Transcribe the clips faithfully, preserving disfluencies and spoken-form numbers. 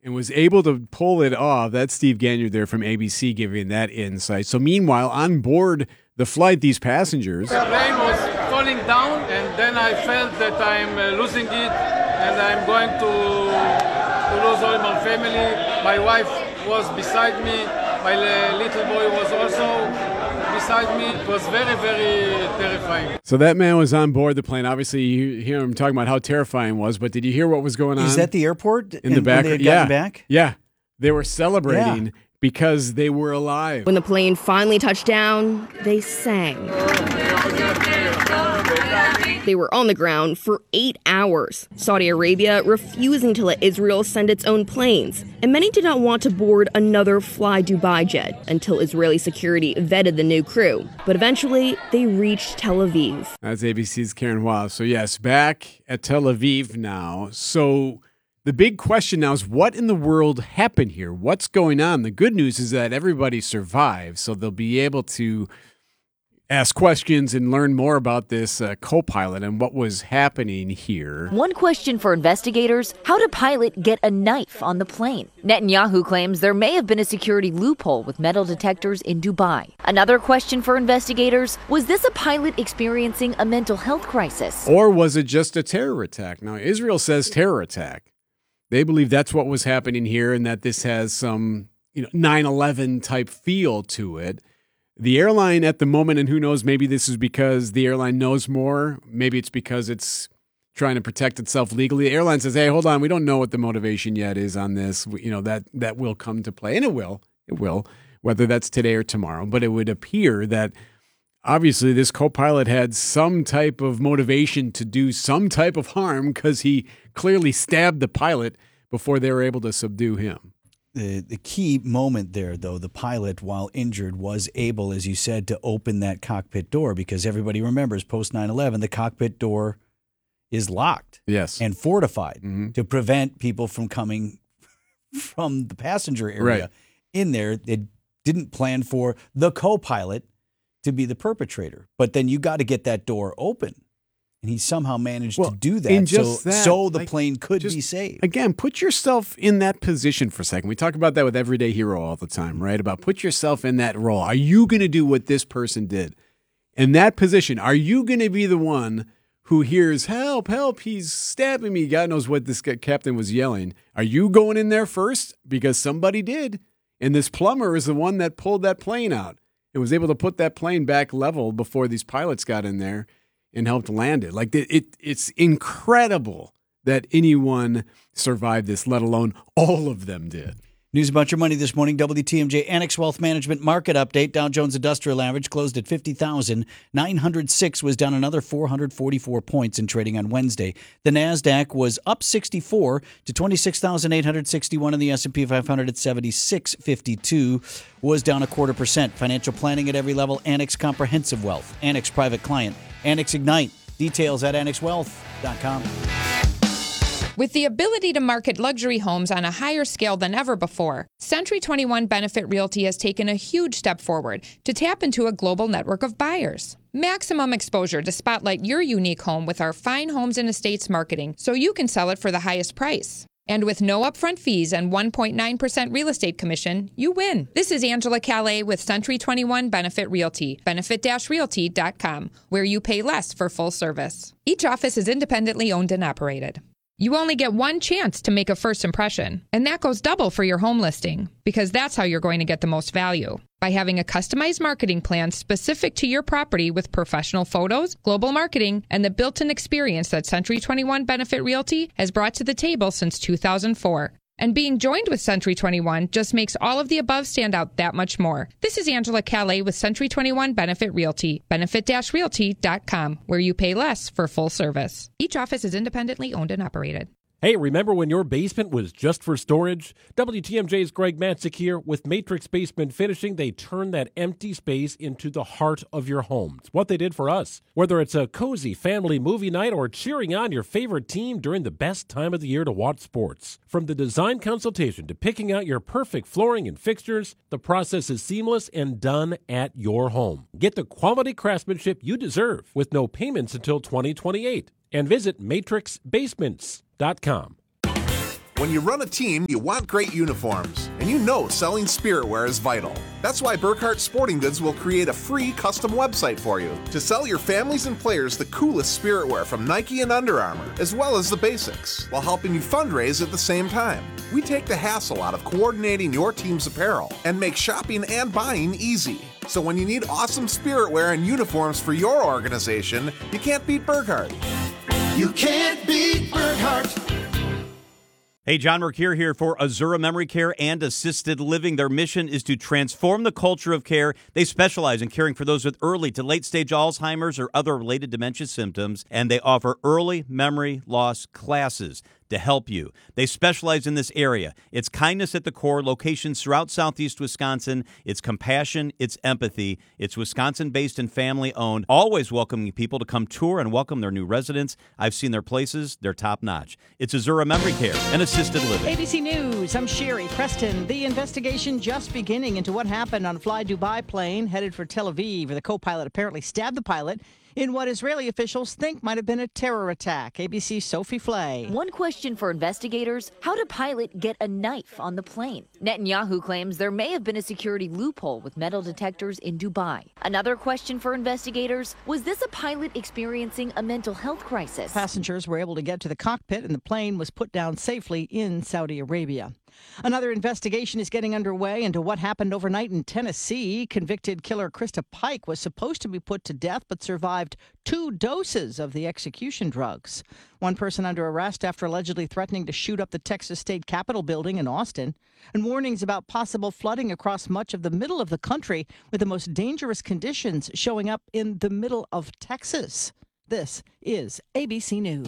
and was able to pull it off. That's Steve Ganyard there from A B C giving that insight. So meanwhile, on board the flight, these passengers... The plane was falling down, and then I felt that I'm uh, losing it, and I'm going to, to lose all my family. My wife was beside me. My uh, little boy was also beside me. It was very, very terrifying. So that man was on board the plane. Obviously, you hear him talking about how terrifying it was, but did you hear what was going on? Is that the airport? In the back? When they had yeah. gotten back? Yeah. They were celebrating Yeah. because they were alive. When the plane finally touched down, they sang. They were on the ground for eight hours. Saudi Arabia refusing to let Israel send its own planes. And many did not want to board another Fly Dubai jet until Israeli security vetted the new crew. But eventually, they reached Tel Aviv. That's A B C's Karen Hua. So yes, back at Tel Aviv now. So the big question now is, what in the world happened here? What's going on? The good news is that everybody survived, so they'll be able to ask questions and learn more about this uh, co-pilot and what was happening here. One question for investigators: how did pilot get a knife on the plane? Netanyahu claims there may have been a security loophole with metal detectors in Dubai. Another question for investigators: was this a pilot experiencing a mental health crisis? Or was it just a terror attack? Now, Israel says terror attack. They believe that's what was happening here and that this has some, you know, nine eleven type feel to it. The airline at the moment, and who knows, maybe this is because the airline knows more. Maybe it's because it's trying to protect itself legally. The airline says, hey, hold on, we don't know what the motivation yet is on this. You know, that, that will come to play. And it will. It will, whether that's today or tomorrow. But it would appear that obviously this co-pilot had some type of motivation to do some type of harm because he clearly stabbed the pilot before they were able to subdue him. The, the key moment there, though, the pilot, while injured, was able, as you said, to open that cockpit door because everybody remembers post nine eleven, the cockpit door is locked yes. and fortified mm-hmm. to prevent people from coming from the passenger area right. in there. They didn't plan for the co-pilot to be the perpetrator. But then you got to get that door open. And he somehow managed well, to do that, in just so, that, so the like, plane could just, be saved. Again, put yourself in that position for a second. We talk about that with Everyday Hero all the time, right? About put yourself in that role. Are you going to do what this person did? In that position, are you going to be the one who hears, help, help, he's stabbing me? God knows what this captain was yelling. Are you going in there first? Because somebody did. And this plumber is the one that pulled that plane out and was able to put that plane back level before these pilots got in there and helped land it. Like it, it, it's incredible that anyone survived this, let alone all of them did. News about your money this morning. W T M J Annex Wealth Management Market Update. Dow Jones Industrial Average closed at fifty thousand nine hundred six, was down another four hundred forty-four points in trading on Wednesday. The NASDAQ was up sixty-four to twenty-six thousand eight hundred sixty-one, and the S and P five hundred at seventy-six fifty-two was down a quarter percent. Financial planning at every level. Annex Comprehensive Wealth. Annex Private Client. Annex Ignite. Details at annex wealth dot com. With the ability to market luxury homes on a higher scale than ever before, Century twenty-one Benefit Realty has taken a huge step forward to tap into a global network of buyers. Maximum exposure to spotlight your unique home with our fine homes and estates marketing so you can sell it for the highest price. And with no upfront fees and one point nine percent real estate commission, you win. This is Angela Calais with Century twenty-one Benefit Realty, benefit dash realty dot com, where you pay less for full service. Each office is independently owned and operated. You only get one chance to make a first impression, and that goes double for your home listing, because that's how you're going to get the most value. By having a customized marketing plan specific to your property with professional photos, global marketing, and the built-in experience that Century twenty-one Benefit Realty has brought to the table since two thousand four. And being joined with Century twenty-one just makes all of the above stand out that much more. This is Angela Calais with Century twenty-one Benefit Realty, benefit dash realty dot com, where you pay less for full service. Each office is independently owned and operated. Hey, remember when your basement was just for storage? W T M J's Greg Matzik here. With Matrix Basement Finishing, they turn that empty space into the heart of your home. It's what they did for us. Whether it's a cozy family movie night or cheering on your favorite team during the best time of the year to watch sports. From the design consultation to picking out your perfect flooring and fixtures, the process is seamless and done at your home. Get the quality craftsmanship you deserve with no payments until twenty twenty-eight. And visit matrix basements dot com. When you run a team, you want great uniforms, and you know selling spirit wear is vital. That's why Burkhart Sporting Goods will create a free custom website for you to sell your families and players the coolest spirit wear from Nike and Under Armour, as well as the basics, while helping you fundraise at the same time. We take the hassle out of coordinating your team's apparel and make shopping and buying easy. So when you need awesome spirit wear and uniforms for your organization, you can't beat Burkhart. You can't beat Burkhart. Hey, John Mercure here for Azura Memory Care and Assisted Living. Their mission is to transform the culture of care. They specialize in caring for those with early to late-stage Alzheimer's or other related dementia symptoms, and they offer early memory loss classes to help you. They specialize in this area. It's kindness at the core, locations throughout southeast Wisconsin. It's compassion, it's empathy. It's Wisconsin-based and family-owned, always welcoming people to come tour and welcome their new residents. I've seen their places. They're top-notch. It's Azura Memory Care and Assisted Living. A B C News, I'm Sherry Preston. The investigation just beginning into what happened on a Fly Dubai plane headed for Tel Aviv. The co-pilot apparently stabbed the pilot in what Israeli officials think might have been a terror attack. A B C's Sophie Flay. One question for investigators: how did pilot get a knife on the plane? Netanyahu claims there may have been a security loophole with metal detectors in Dubai. Another question for investigators: was this a pilot experiencing a mental health crisis? Passengers were able to get to the cockpit and the plane was put down safely in Saudi Arabia. Another investigation is getting underway into what happened overnight in Tennessee. Convicted killer Krista Pike was supposed to be put to death but survived two doses of the execution drugs. One person under arrest after allegedly threatening to shoot up the Texas State Capitol building in Austin. And warnings about possible flooding across much of the middle of the country, with the most dangerous conditions showing up in the middle of Texas. This is A B C News.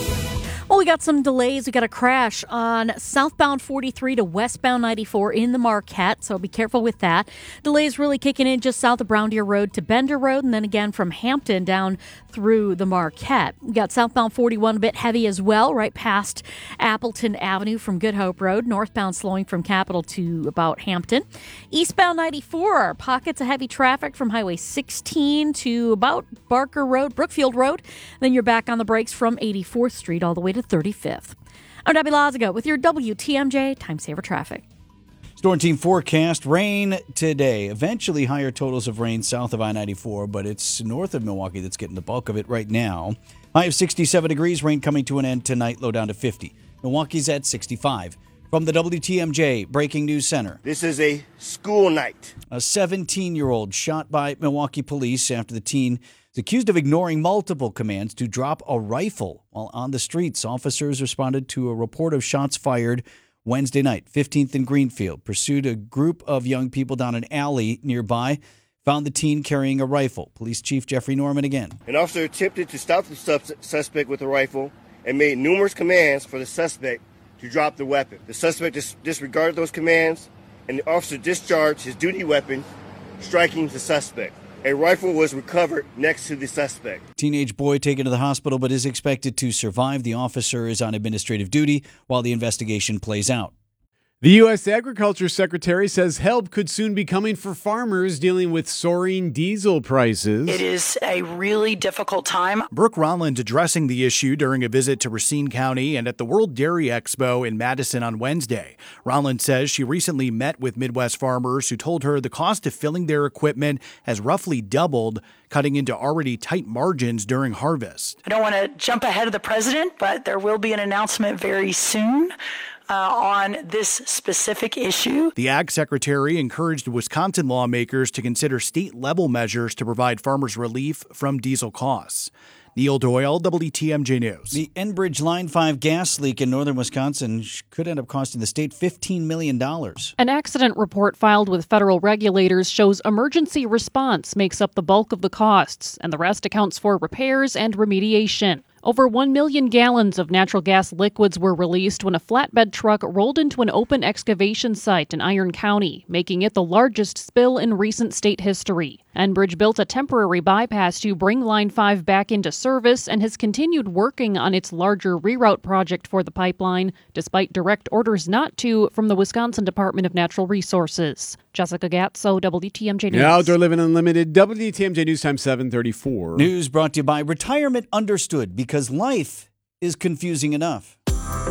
Well, we got some delays. We got a crash on southbound forty-three to westbound ninety-four in the Marquette, so be careful with that. Delays really kicking in just south of Brown Deer Road to Bender Road, and then again from Hampton down through the Marquette. We got southbound forty-one a bit heavy as well, right past Appleton Avenue from Good Hope Road. Northbound slowing from Capitol to about Hampton. Eastbound ninety-four, pockets of heavy traffic from Highway sixteen to about Barker Road, Brookfield Road. Then you're back on the brakes from eighty-fourth Street all the way to thirty-fifth. I'm Debbie Lazago with your W T M J Time Saver Traffic. Storm team forecast, rain today. Eventually higher totals of rain south of I ninety-four, but it's north of Milwaukee that's getting the bulk of it right now. High of sixty-seven degrees, rain coming to an end tonight, low down to fifty. Milwaukee's at sixty-five. From the W T M J Breaking News Center. This is a school night. A seventeen-year-old shot by Milwaukee police after the teen is accused of ignoring multiple commands to drop a rifle while on the streets. Officers responded to a report of shots fired Wednesday night. fifteenth and Greenfield pursued a group of young people down an alley nearby, found the teen carrying a rifle. Police Chief Jeffrey Norman again. An officer attempted to stop the sus- suspect with a rifle and made numerous commands for the suspect to drop the weapon. The suspect dis- disregarded those commands, and the officer discharged his duty weapon, striking the suspect. A rifle was recovered next to the suspect. Teenage boy taken to the hospital but is expected to survive. The officer is on administrative duty while the investigation plays out. The U S Agriculture Secretary says help could soon be coming for farmers dealing with soaring diesel prices. It is a really difficult time. Brooke Ronland addressing the issue during a visit to Racine County and at the World Dairy Expo in Madison on Wednesday. Ronland says she recently met with Midwest farmers who told her the cost of filling their equipment has roughly doubled, cutting into already tight margins during harvest. I don't want to jump ahead of the president, but there will be an announcement very soon Uh, on this specific issue. The Ag Secretary encouraged Wisconsin lawmakers to consider state-level measures to provide farmers relief from diesel costs. Neil Doyle, W T M J News. The Enbridge Line five gas leak in northern Wisconsin could end up costing the state fifteen million dollars. An accident report filed with federal regulators shows emergency response makes up the bulk of the costs, and the rest accounts for repairs and remediation. Over one million gallons of natural gas liquids were released when a flatbed truck rolled into an open excavation site in Iron County, making it the largest spill in recent state history. Enbridge built a temporary bypass to bring Line five back into service and has continued working on its larger reroute project for the pipeline, despite direct orders not to from the Wisconsin Department of Natural Resources. Jessica Gatso, W T M J News. Yeah, Outdoor Living Unlimited, W T M J News Time seven thirty-four. News brought to you by Retirement Understood, because life is confusing enough.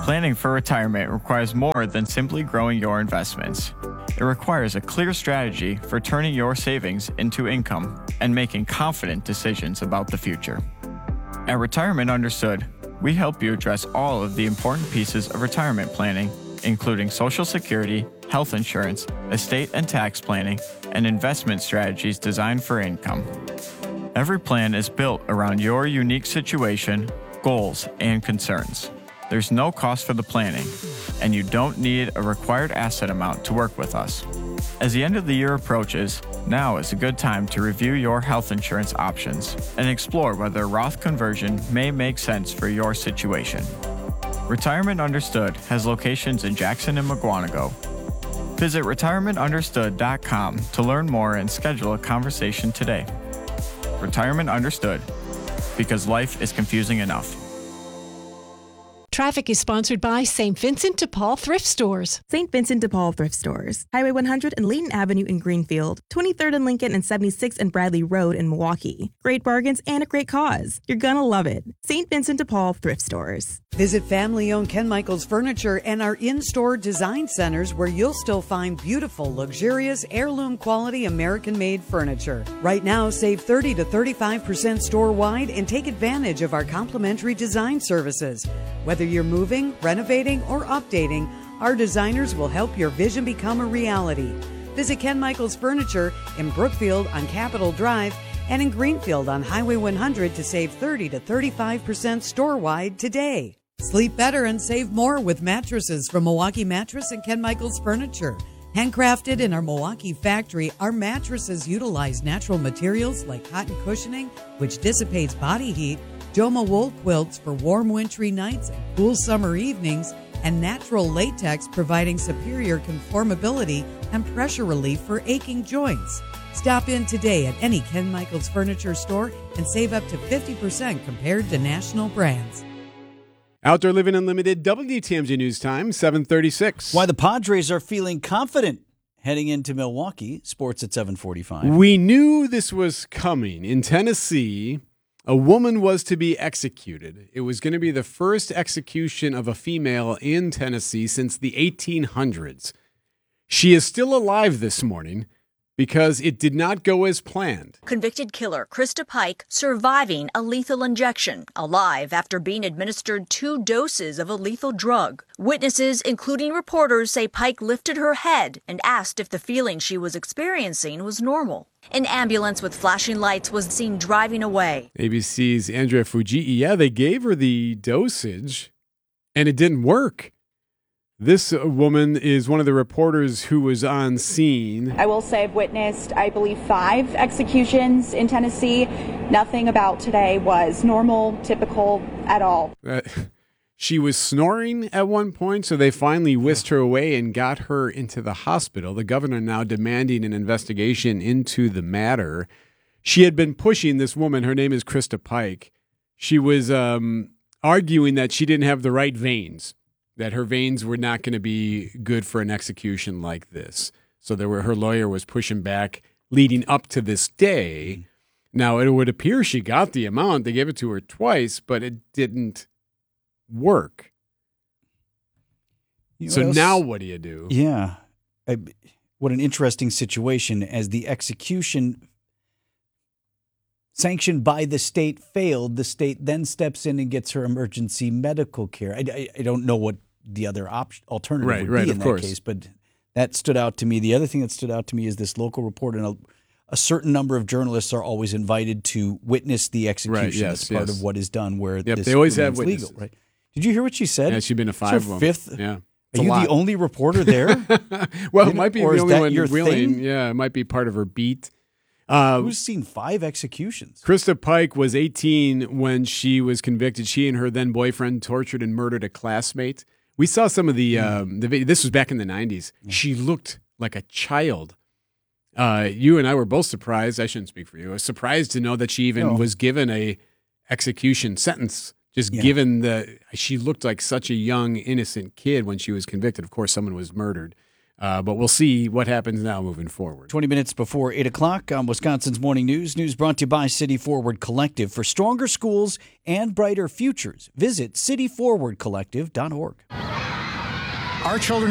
Planning for retirement requires more than simply growing your investments. It requires a clear strategy for turning your savings into income and making confident decisions about the future. At Retirement Understood, we help you address all of the important pieces of retirement planning, including Social Security, health insurance, estate and tax planning, and investment strategies designed for income. Every plan is built around your unique situation, goals, and concerns. There's no cost for the planning, and you don't need a required asset amount to work with us. As the end of the year approaches, now is a good time to review your health insurance options and explore whether a Roth conversion may make sense for your situation. Retirement Understood has locations in Jackson and Mukwonago. Visit retirement understood dot com to learn more and schedule a conversation today. Retirement Understood, because life is confusing enough. Traffic is sponsored by Saint Vincent de Paul Thrift Stores. Saint Vincent de Paul Thrift Stores. Highway one hundred and Layton Avenue in Greenfield. twenty-third and Lincoln and seventy-sixth and Bradley Road in Milwaukee. Great bargains and a great cause. You're gonna love it. Saint Vincent de Paul Thrift Stores. Visit family-owned Ken Michaels Furniture and our in-store design centers where you'll still find beautiful, luxurious, heirloom-quality American-made furniture. Right now, save thirty to thirty-five percent store-wide and take advantage of our complimentary design services. Whether you're moving, renovating, or updating, our designers will help your vision become a reality. Visit Ken Michaels Furniture in Brookfield on Capitol Drive and in Greenfield on Highway one hundred to save thirty to thirty-five percent store-wide today. Sleep better and save more with mattresses from Milwaukee Mattress and Ken Michaels Furniture. Handcrafted in our Milwaukee factory, our mattresses utilize natural materials like cotton cushioning, which dissipates body heat, Joma wool quilts for warm wintry nights and cool summer evenings, and natural latex providing superior conformability and pressure relief for aching joints. Stop in today at any Ken Michaels Furniture store and save up to fifty percent compared to national brands. Outdoor Living Unlimited, W T M J News Time, seven thirty-six. Why the Padres are feeling confident heading into Milwaukee. Sports at seven forty-five. We knew this was coming. In Tennessee, a woman was to be executed. It was going to be the first execution of a female in Tennessee since the eighteen hundreds. She is still alive this morning because it did not go as planned. Convicted killer Krista Pike surviving a lethal injection, alive after being administered two doses of a lethal drug. Witnesses, including reporters, say Pike lifted her head and asked if the feeling she was experiencing was normal. An ambulance with flashing lights was seen driving away. A B C's Andrea Fujii, yeah, they gave her the dosage, and it didn't work. This woman is one of the reporters who was on scene. I will say I've witnessed, I believe, five executions in Tennessee. Nothing about today was normal, typical at all. Uh, she was snoring at one point, so they finally whisked her away and got her into the hospital. The governor now demanding an investigation into the matter. She had been pushing this woman. Her name is Krista Pike. She was um, arguing that she didn't have the right veins, that her veins were not going to be good for an execution like this. So there were, her lawyer was pushing back leading up to this day. Now, it would appear she got the amount. They gave it to her twice, but it didn't work. You so else? now what do you do? Yeah. I, what an interesting situation. As the execution sanctioned by the state failed, the state then steps in and gets her emergency medical care. I, I, I don't know what the other op- alternative right, would right, be in of that course. case, but that stood out to me. The other thing that stood out to me is this local report, and a, a certain number of journalists are always invited to witness the execution. Right, yes, That's part yes. of what is done where Yep, this they always have remains witnesses. legal. Right? Did you hear what she said? Yeah, she's been a It's five her of them. fifth. Yeah. Are you the only reporter there? well, You it know, might be or the is only that one your willing. thing? Yeah, it might be part of her beat. Uh, Who's seen five executions? Krista Pike was eighteen when she was convicted. She and her then boyfriend tortured and murdered a classmate. We saw some of the, um, the video. This was back in the nineties. She looked like a child. Uh, you and I were both surprised. I shouldn't speak for you. I was surprised to know that she even No. was given a execution sentence. Just Yeah. given the, she looked like such a young, innocent kid when she was convicted. Of course, someone was murdered. Uh, but we'll see what happens now moving forward. twenty minutes before eight o'clock on Wisconsin's Morning News. News brought to you by City Forward Collective. For stronger schools and brighter futures, visit city forward collective dot org. Our children